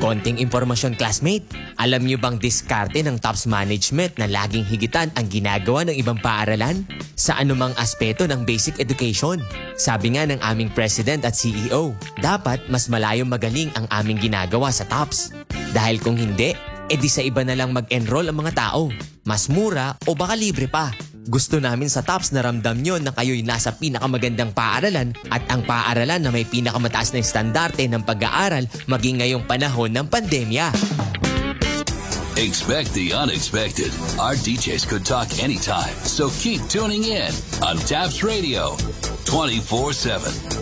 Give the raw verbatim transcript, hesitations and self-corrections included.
Konting impormasyon, classmate. Alam niyo bang diskarte ng TOPS Management na laging higitan ang ginagawa ng ibang paaralan sa anumang aspeto ng basic education? Sabi nga ng aming president at C E O, dapat mas malayong magaling ang aming ginagawa sa TOPS. Dahil kung hindi, edi sa iba na lang mag-enroll ang mga tao. Mas mura o baka libre pa. Gusto namin sa TOPS na ramdam nyo na kayo'y nasa pinakamagandang paaralan at ang paaralan na may pinakamataas na estandarte ng pag-aaral maging ngayong panahon ng pandemya. Expect the unexpected. Our D Js could talk anytime, so keep tuning in on TOPS Radio twenty-four seven.